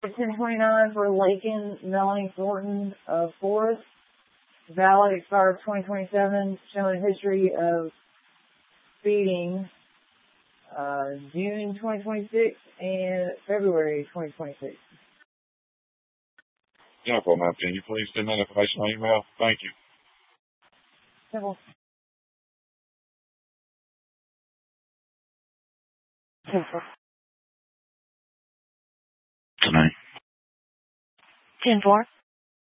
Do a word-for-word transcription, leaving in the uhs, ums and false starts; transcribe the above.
ten twenty-nine for Lakin Melanie Thornton of Forest. Valid expired twenty twenty-seven, showing history of speeding uh, June twenty twenty-six and February twenty twenty-six. Yeah, for my opinion, please send that information on email. Thank you. Simple. Simple. Good night. ten four.